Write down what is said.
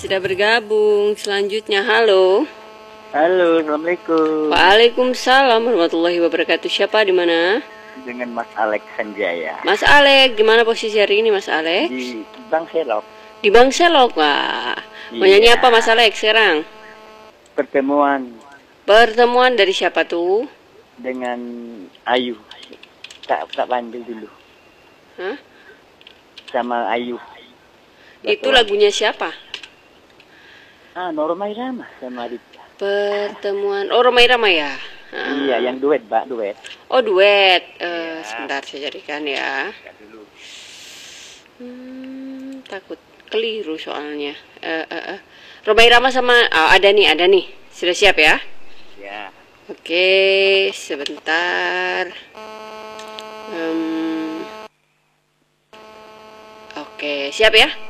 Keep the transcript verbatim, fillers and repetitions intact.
sudah bergabung. Selanjutnya, halo. Halo, assalamualaikum. Waalaikumsalam warahmatullahi wabarakatuh. Siapa di mana? Dengan Mas Alex Sanjaya. Mas Alek, gimana posisi hari ini Mas Alek? Di Bang Selok. Di Bang Selok, wah. Mau Iya. nyanyi apa Mas Alek sekarang? Pertemuan Pertemuan dari siapa tuh? dengan Ayu. Tak tak panggil dulu. Hah? Sama Ayu. Itu lagunya siapa? Ah, Norma Irama sama Rita. Pertemuan. Oh, Roma Irama ya? Ah. Iya, yang duet, Mbak, duet. Oh, duet. Eh, Iya. Sebentar saya carikan ya. Ya dulu. Hmm, takut keliru soalnya. Eh, eh, eh. Roma Irama sama oh, ada nih, ada nih. Sudah siap ya? Ya. Oke, sebentar. Hmm, oke, siap ya?